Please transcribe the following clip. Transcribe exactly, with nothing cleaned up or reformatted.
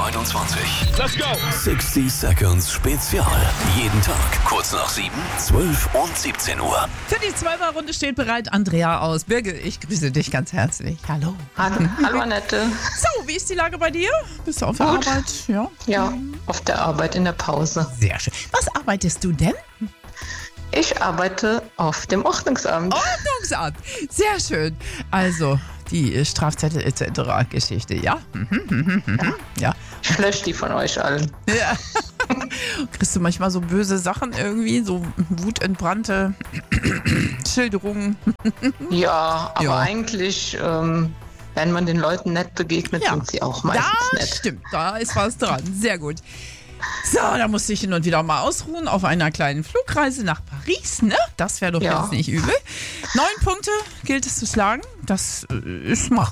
neunundzwanzig. Let's go! sechzig Seconds Spezial. Jeden Tag kurz nach sieben, zwölf und siebzehn Uhr. Für die Zwölfer-Runde steht bereit Andrea aus Birge. Ich grüße dich ganz herzlich. Hallo. Hallo, hallo Annette. So, wie ist die Lage bei dir? Bist du auf der Gut. Arbeit? Ja. Ja, auf der Arbeit in der Pause. Sehr schön. Was arbeitest du denn? Ich arbeite auf dem Ordnungsamt. Ordnungsamt. Sehr schön. Also, die Strafzettel et cetera Geschichte, ja? Mhm, mhm, mhm. Ja. Ich lösche die von euch allen. Ja. Kriegst du manchmal so böse Sachen irgendwie, so wutentbrannte Schilderungen? Ja, aber Ja. eigentlich, ähm, wenn man den Leuten nett begegnet, Ja. sind sie auch meistens Das nett. stimmt, da ist was dran. Sehr gut. So, da musste ich hin und wieder mal ausruhen auf einer kleinen Flugreise nach Paris, ne? Das wäre doch Ja. jetzt nicht übel. Neun Punkte gilt es zu schlagen. Das äh, ist machbar.